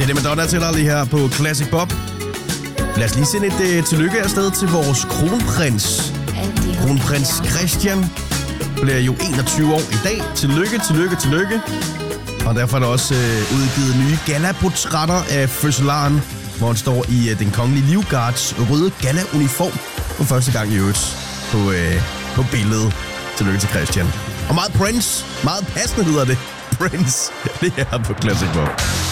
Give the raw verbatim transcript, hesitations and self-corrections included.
det Madonna til dig lige her på Classic Pop. Lad os lige sende et uh, tillykke afsted til vores kronprins. Kronprins Christian bliver jo enogtyve år i dag. Tillykke, tillykke, tillykke. Og derfor er der også uh, udgivet nye gala-portrætter af fødselaren, hvor han står i uh, den kongelige livgards røde gala-uniform for første gang i øvrigt på, uh, på billedet. Tillykke til Christian. Og meget Prince. Meget passende hedder det. Prince. Det er på Classic Pop.